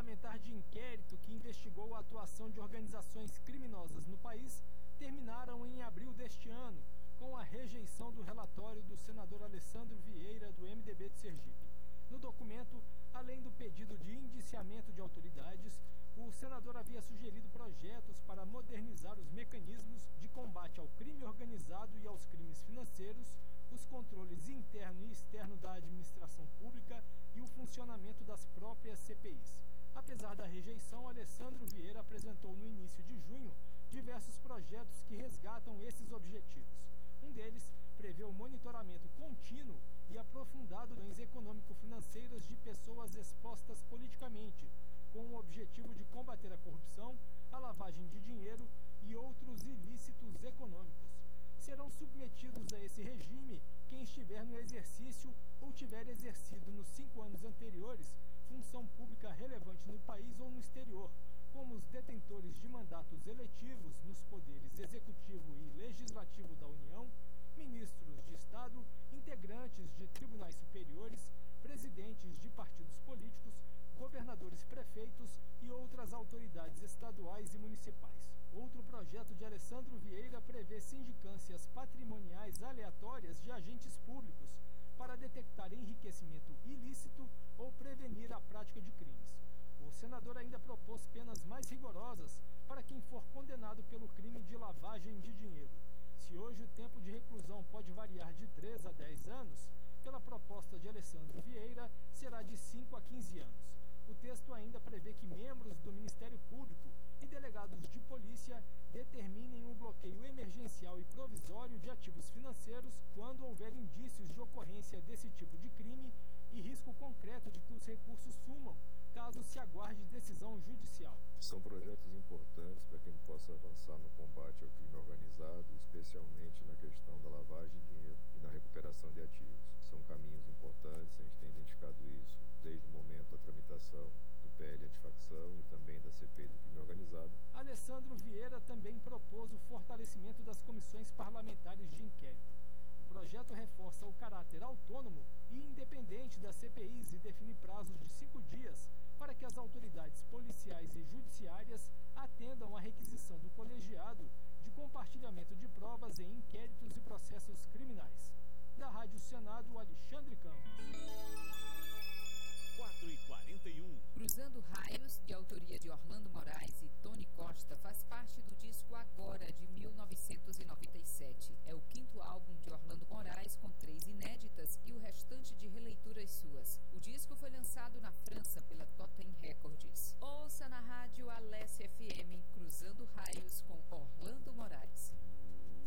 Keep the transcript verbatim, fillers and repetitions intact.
parlamentar de inquérito que investigou a atuação de organizações criminosas no país terminaram em abril deste ano, com a rejeição do relatório do senador Alessandro Vieira, do M D B de Sergipe. No documento, além do pedido de indiciamento de autoridades, o senador havia sugerido projetos para modernizar os mecanismos de combate ao crime organizado e aos crimes financeiros, os controles interno e externo da administração pública e o funcionamento das próprias C P Is. Apesar da rejeição, Alessandro Vieira apresentou no início de junho diversos projetos que resgatam esses objetivos. Um deles prevê o monitoramento contínuo e aprofundado das ações econômico-financeiras de pessoas expostas politicamente, com o objetivo de combater a corrupção, a lavagem de dinheiro e outros ilícitos econômicos. Serão submetidos a esse regime quem estiver no exercício ou tiver exercido nos cinco anos anteriores função pública relevante no país ou no exterior, como os detentores de mandatos eletivos nos poderes executivo e legislativo da União, ministros de Estado, integrantes de tribunais superiores, presidentes de partidos políticos, governadores, prefeitos e outras autoridades estaduais e municipais. Outro projeto de Alessandro Vieira prevê sindicâncias patrimoniais aleatórias de agentes públicos para detectar enriquecimento ilícito ou prevenir a prática de crimes. O senador ainda propôs penas mais rigorosas para quem for condenado pelo crime de lavagem de dinheiro. Se hoje o tempo de reclusão pode variar de três a dez anos, pela proposta de Alessandro Vieira, será de cinco a quinze anos. O texto ainda prevê que membros do Ministério Público e delegados de polícia determinem um bloqueio emergencial e provisório de ativos financeiros quando houver indícios de ocorrência desse tipo de crime e risco concreto de que os recursos sumam, caso se aguarde decisão judicial. São projetos importantes para que a gente possa avançar no combate ao crime organizado, especialmente na questão da lavagem de dinheiro e na recuperação de ativos. São caminhos importantes, a gente tem identificado isso desde o momento da tramitação do P L antifacção e também da C P I do crime organizado. Alessandro Vieira também propôs o fortalecimento das comissões parlamentares de inquérito. O projeto reforça o caráter autônomo e independente das C P Is e define prazos de cinco dias para que as autoridades policiais e judiciárias atendam à requisição do colegiado de compartilhamento de provas em inquéritos e processos criminais. Da Rádio Senado,